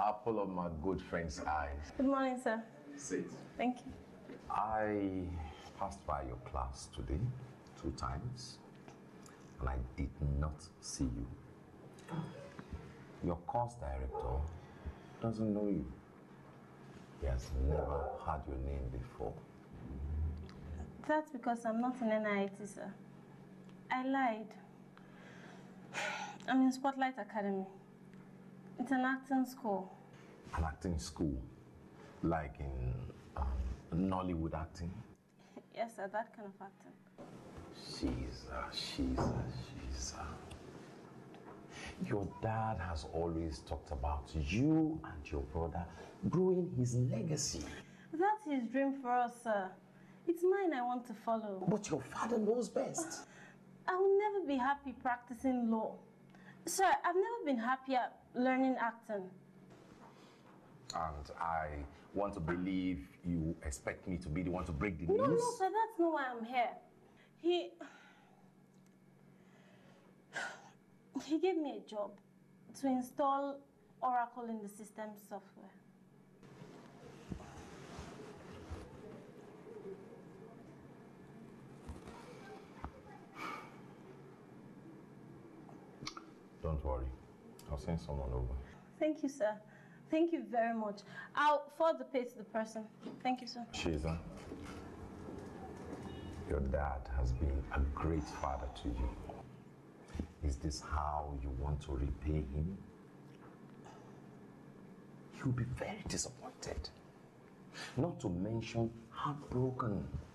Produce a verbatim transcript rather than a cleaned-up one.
apple of my good friend's eyes. Good morning, sir. Sit. Thank you. I passed by your class today two times and I did not see you. Your course director doesn't know you. He has never heard your name before. That's because I'm not in N I I T, sir. I lied. I'm in Spotlight Academy. It's an acting school. An acting school? Like in um, Nollywood acting? Yes, sir, that kind of acting. She's, uh, she's, uh, she's, uh... Your dad has always talked about you and your brother growing his legacy. That's his dream for us, sir. It's mine I want to follow. But your father knows best. I will never be happy practicing law. Sir, I've never been happier learning acting. And I want to believe you expect me to be the one to break the no, news? No, no, sir, that's not why I'm here. He... He gave me a job to install Oracle in the system software. Don't worry. I'll send someone over. Thank you, sir. Thank you very much. I'll forward the pay to the person. Thank you, sir. Shiza, your dad has been a great father to you. Is this how you want to repay him? You'll be very disappointed. Not to mention heartbroken.